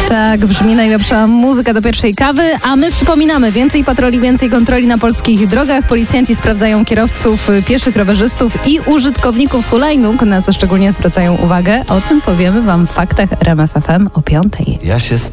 Tak brzmi najlepsza muzyka do pierwszej kawy, a my przypominamy, więcej patroli, więcej kontroli na polskich drogach. Policjanci sprawdzają kierowców, pieszych, rowerzystów i użytkowników hulajnóg, na co szczególnie zwracają uwagę. O tym powiemy wam w faktach RMF FM o 5:00.